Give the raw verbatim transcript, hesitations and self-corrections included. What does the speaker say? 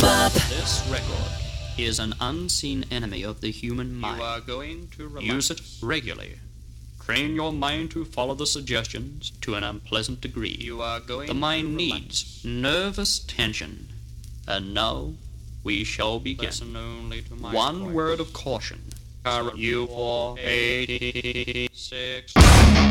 This record is an unseen enemy of the human mind. You are going to relax. Use it regularly. Train your mind to follow the suggestions to an unpleasant degree. You are going the mind to needs nervous tension. And now we shall begin. Listen only to my One voice. word of caution. You for eighty-six.